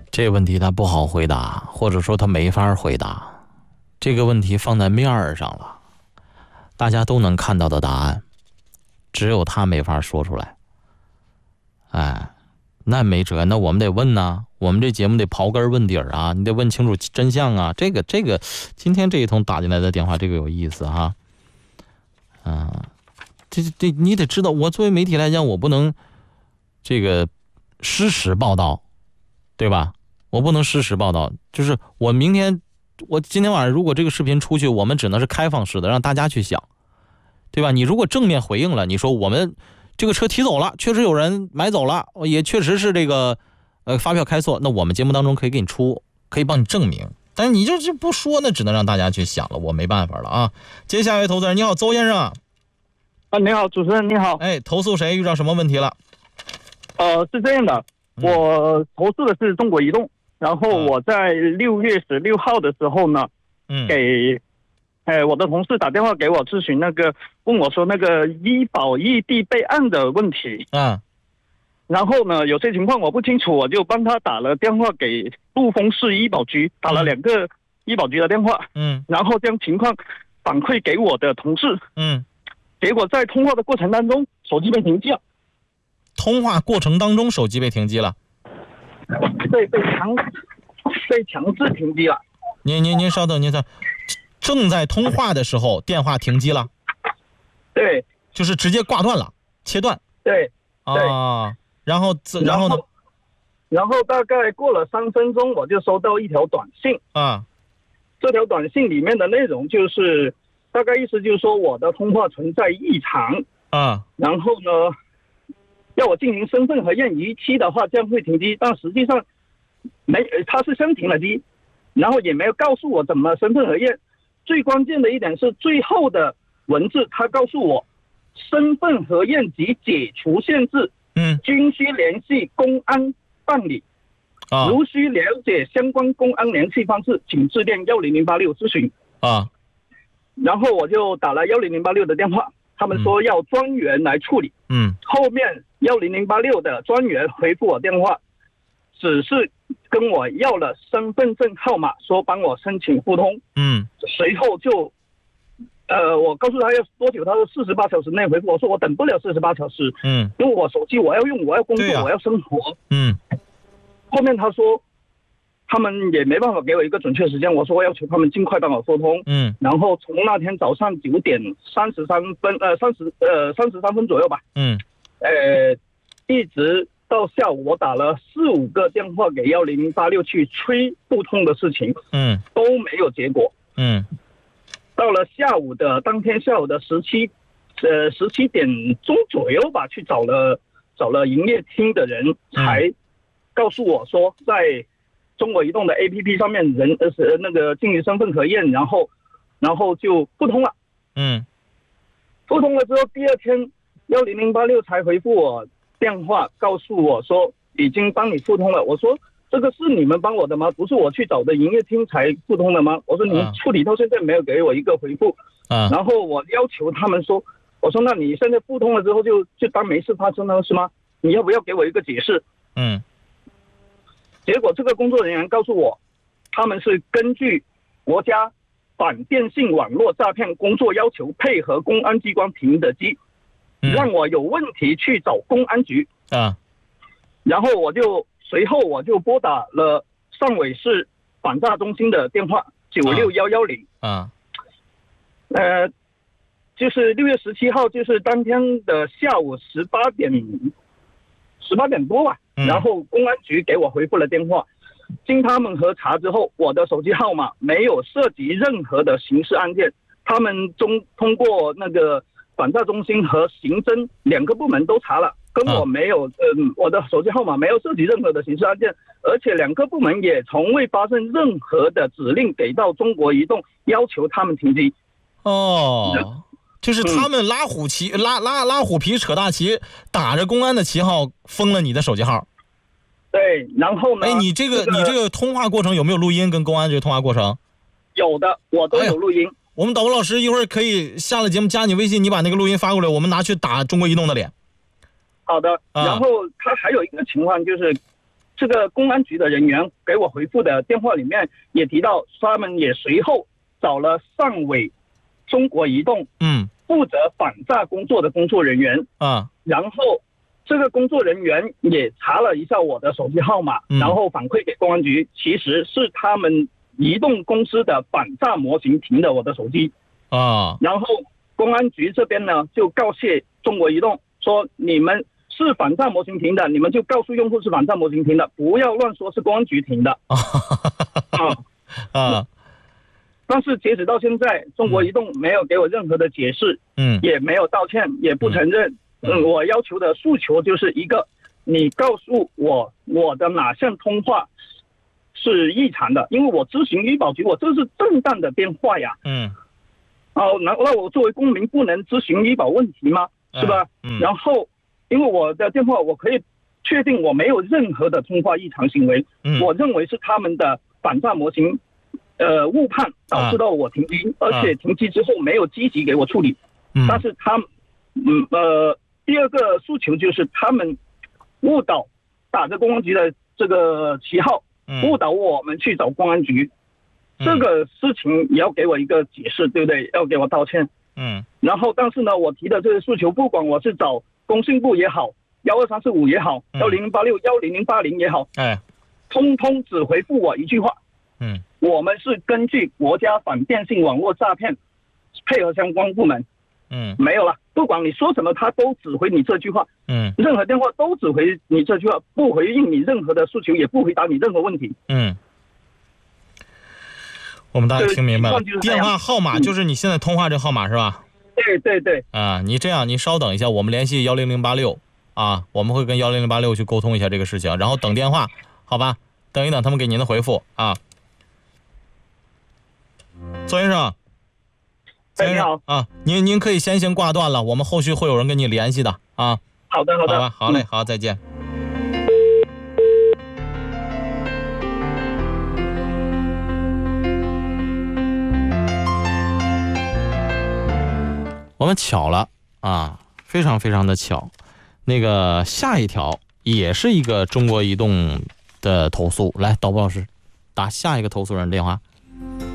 这个问题他不好回答，或者说他没法回答。这个问题放在面儿上了，大家都能看到的答案，只有他没法说出来。哎，那没辙，那我们得问呐，我们这节目得刨根问底儿啊，你得问清楚真相啊。这个，今天这一通打进来的电话，这个有意思哈。这你得知道，我作为媒体来讲，我不能这个失实报道，对吧？我不能失实报道，就是我今天晚上如果这个视频出去，我们只能是开放式的，让大家去想，对吧？你如果正面回应了，你说我们这个车提走了，确实有人买走了，也确实是这个发票开错，那我们节目当中可以给你出，可以帮你证明。但是你就不说，那只能让大家去想了，我没办法了啊。接下来投资人，你好，邹先生啊。 你好，主持人你好。 投诉谁？遇到什么问题了？ 是这样的，我投诉的是中国移动，然后我在6月16号的时候呢，给我的同事打电话给我咨询问我说那个医保异地备案的问题。然后呢，有些情况我不清楚，我就帮他打了电话给陆丰市医保局，打了2个医保局的电话。然后将情况反馈给我的同事。结果在通话的过程当中，手机被停机了。 通话过程当中，手机被停机了。 对，被强制停机了。 您稍等，您正在通话的时候，电话停机了。 对， 就是直接挂断了，切断。 对。 然后呢？ 然后大概过了3分钟，我就收到一条短信。这条短信里面的内容就是。大概意思就是说我的通话存在异常然后呢，要我进行身份核验，逾期的话将会停机，但实际上他是先停了机，然后也没有告诉我怎么身份核验。最关键的一点是最后的文字，他告诉我身份核验及解除限制均需联系公安办理，如需了解相关公安联系方式，请致电10086咨询。然后我就打了10086的电话，他们说要专员来处理。后面10086的专员回复我电话，只是跟我要了身份证号码，说帮我申请互通。随后就我告诉他要多久，他说48小时内回复。我说我等不了48小时。因为我手机我要用，我要工作，我要生活。后面他说他们也没办法给我一个准确时间，我说我要求他们尽快帮我沟通。然后从那天早上9点33分左右吧。一直到下午，我打了4、5个电话给10086去催互通的事情。都没有结果。到了当天下午的17点钟左右吧，去找了营业厅的人，才告诉我说在中国移动的 APP 上面那个进行身份核验，然后就互通了。互通了之后，第2天10086才回复我电话，告诉我说已经帮你互通了。我说这个是你们帮我的吗？不是我去找的营业厅才互通的吗？我说你处理到现在没有给我一个回复。然后我要求他们说，我说那你现在互通了之后就当没事发生了是吗？你要不要给我一个解释？结果这个工作人员告诉我，他们是根据国家反电信网络诈骗工作要求，配合公安机关停的机，让我有问题去找公安局。然后随后我就拨打了上尾市反诈中心的电话96110。就是6月17号，就是当天的下午18点多吧。然后公安局给我回复了电话，经他们核查之后，我的手机号码没有涉及任何的刑事案件。他们通过那个反诈中心和刑侦2个部门都查了，跟我没有我的手机号码没有涉及任何的刑事案件，而且2个部门也从未发生任何的指令给到中国移动要求他们停机。 就是他们拉虎皮扯大旗，打着公安的旗号封了你的手机号。 对，然后呢？ 你这个通话过程有没有录音？跟公安这个通话过程？ 有的，我都有录音。 我们导播老师一会儿可以下了节目加你微信，你把那个录音发过来，我们拿去打中国移动的脸。 好的。然后他还有一个情况就是， 这个公安局的人员给我回复的电话里面也提到，他们也随后找了上委中国移动负责反诈工作的工作人员然后这个工作人员也查了一下我的手机号码，然后反馈给公安局，其实是他们移动公司的反诈模型停的我的手机然后公安局这边呢就告诫中国移动说，你们是反诈模型停的，你们就告诉用户是反诈模型停的，不要乱说是公安局停的但是截止到现在，中国移动没有给我任何的解释也没有道歉，也不承认我要求的诉求就是一个，你告诉我的哪项通话是异常的，因为我咨询医保局，我这是正当的电话呀那我作为公民不能咨询医保问题吗？是吧然后因为我的电话我可以确定我没有任何的通话异常行为我认为是他们的反诈模型误判导致到我停机而且停机之后没有积极给我处理但是他第二个诉求就是他们误导打着公安局的这个旗号误导我们去找公安局这个事情也要给我一个解释，对不对？要给我道歉然后但是呢我提的这个诉求，不管我是找工信部也好12345也好1086 10080也好通通只回复我一句话我们是根据国家反电信网络诈骗配合相关部门没有了，不管你说什么他都只回你这句话任何电话都只回你这句话，不回应你任何的诉求，也不回答你任何问题我们大家听明白了，电话号码就是你现在通话这号码是吧？ 对你这样，你稍等一下，我们联系10086我们会跟10086去沟通一下这个事情，然后等电话，好吧？等一等他们给您的回复邹先生， 你好您可以先行挂断了，我们后续会有人跟你联系的好的好吧，好嘞好，再见。我们巧了非常非常的巧，那个下一条也是一个中国移动的投诉，来导播老师打下一个投诉人电话。